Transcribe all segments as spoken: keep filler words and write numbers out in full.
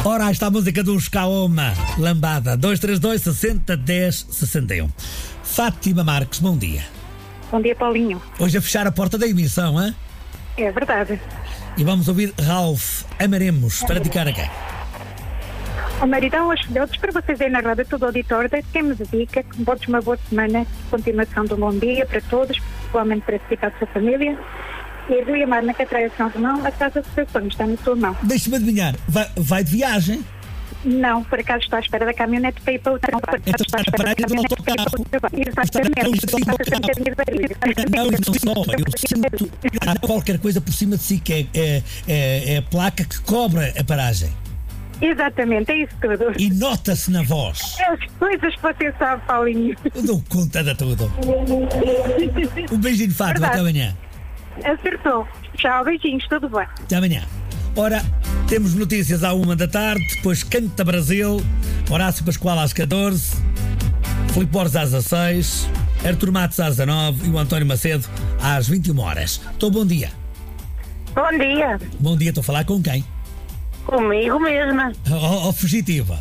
Ora, esta a música dos Kaoma, Lambada, dois três dois, sessenta, dez, sessenta e um. Fátima Marques, bom dia. Bom dia, Paulinho. Hoje a fechar a porta da emissão, hein? É verdade. E vamos ouvir Ralph, Amaremos, para dedicar a quem? O maridão, aos filhotes, para vocês aí na roda, todo o auditório, temos a dica, que botes uma boa semana, continuação de um bom dia para todos, principalmente para dedicar a sua família. E do Iamar na Catraia São Romão, a casa do seu sonho está na sua mão. Deixa-me adivinhar, vai, vai de viagem? Não, por acaso estou à espera da caminhonete para ir para o trabalho. Por acaso estou à espera da caminhonete para ir para o trabalho. Exatamente. Não, não só, eu sinto há qualquer coisa por cima de si que é, é, é, é a placa que cobra a paragem. Exatamente, é isso tudo. E nota-se na voz. É as coisas que você sabe, Paulinho. Eu dou conta de tudo. Um beijinho, Fátima, até amanhã. Acertou. Tchau, beijinhos, tudo bem. Até amanhã. Ora, temos notícias à uma da tarde, depois Canta Brasil, Horácio Pascoal às catorze, Filipe Borges às dezasseis, Artur Matos às dezanove e o António Macedo às vinte e uma horas. Então, bom dia. Bom dia. Bom dia, estou a falar com quem? Comigo mesma. Oh, oh, fugitiva.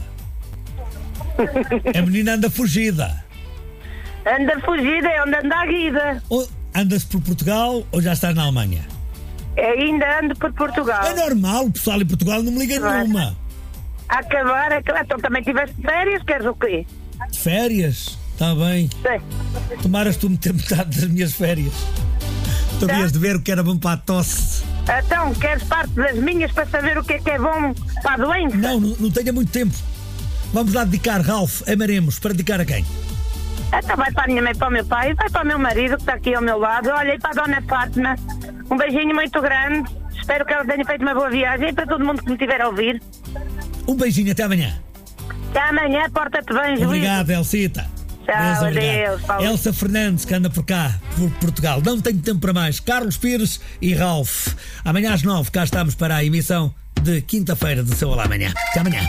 A menina anda fugida. Anda fugida, é onde anda a guida. Ou andas por Portugal ou já estás na Alemanha? Ainda ando por Portugal. É normal, o pessoal em Portugal não me liga nenhuma. A acabar, acabar. Então também tiveste férias, queres o quê? Férias? Está bem. Sim. Tomaras tu meter metade das minhas férias. Tu havias de ver o que era bom para a tosse. Então, queres parte das minhas para saber o que é que é bom para a doença? Não, não, não tenho muito tempo. Vamos lá dedicar, Ralph, Amaremos, para dedicar a quem? Então vai para a minha mãe, para o meu pai, vai para o meu marido que está aqui ao meu lado. Olha, e para a dona Fátima, um beijinho muito grande. Espero que ela tenha feito uma boa viagem e para todo mundo que me estiver a ouvir. Um beijinho, até amanhã. Até amanhã, porta-te bem, juízo. Obrigado, Elsita. Tchau, adeus, Paulo. Elsa Fernandes, que anda por cá, por Portugal. Não tenho tempo para mais. Carlos Pires e Ralph. Amanhã às nove, cá estamos para a emissão de quinta-feira do Seu Olá Amanhã. Até amanhã.